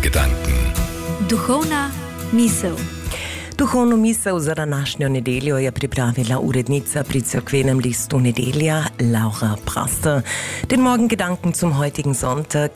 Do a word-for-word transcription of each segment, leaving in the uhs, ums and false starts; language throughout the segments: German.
Morgengedanken. Duhovna misel. Duhovnu misel za današnjo nedeljo je pripravila urednica pri Cerkvenem listu Nedelja, Laura Praster. Den Morgengedanken zum heutigen Sonntag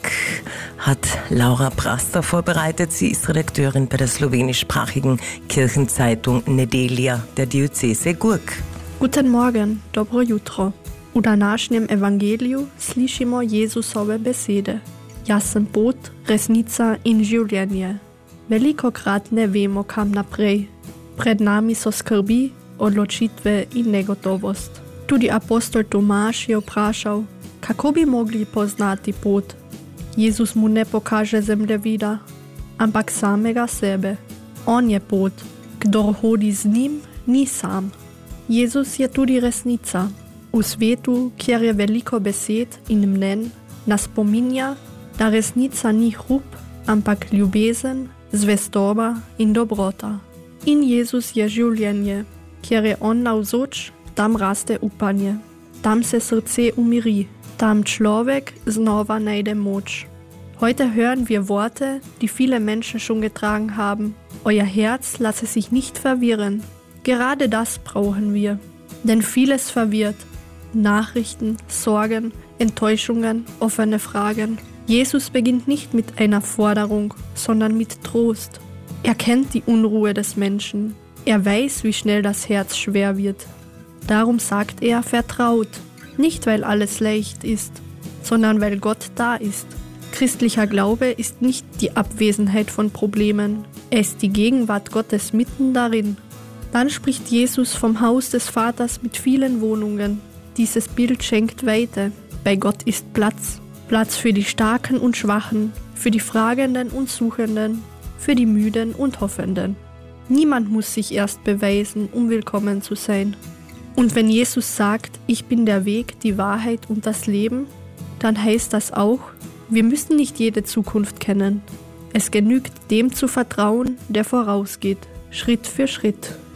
hat Laura Praster vorbereitet. Sie ist Redakteurin bei der slowenischsprachigen Kirchenzeitung Nedelja der Diözese Gurk. Guten Morgen, dobro jutro. V današnjem evangeliju slišimo Jezusove besede. Jaz sem pot, resnica in življenje. Velikokrat ne vemo, kam naprej. Pred nami so skrbi, odločitve in negotovost. Tudi apostol Tomaž je vprašal, kako bi mogli poznati pot. Jezus mu ne pokaže zemljevida, ampak samega sebe. On je pot, kdor hodi z njim, ni sam. Jezus je tudi resnica. V svetu, kjer je veliko besed in mnen, nas spominja, da resnica ni hrup, ampak ljubezen, zvestoba in dobrota. In Jezus je življenje, kjer je on navzoč, tam raste upanje, tam se srce umiri, tam človek znova najde moč. Heute hören wir Worte, die viele Menschen schon getragen haben. Euer Herz lasse sich nicht verwirren. Gerade das brauchen wir, denn vieles verwirrt. Nachrichten, Sorgen, Enttäuschungen, offene Fragen. Jesus beginnt nicht mit einer Forderung, sondern mit Trost. Er kennt die Unruhe des Menschen. Er weiß, wie schnell das Herz schwer wird. Darum sagt er, vertraut. Nicht, weil alles leicht ist, sondern weil Gott da ist. Christlicher Glaube ist nicht die Abwesenheit von Problemen. Er ist die Gegenwart Gottes mitten darin. Dann spricht Jesus vom Haus des Vaters mit vielen Wohnungen. Dieses Bild schenkt Weite. Bei Gott ist Platz. Platz für die Starken und Schwachen, für die Fragenden und Suchenden, für die Müden und Hoffenden. Niemand muss sich erst beweisen, um willkommen zu sein. Und wenn Jesus sagt, ich bin der Weg, die Wahrheit und das Leben, dann heißt das auch, wir müssen nicht jede Zukunft kennen. Es genügt, dem zu vertrauen, der vorausgeht, Schritt für Schritt.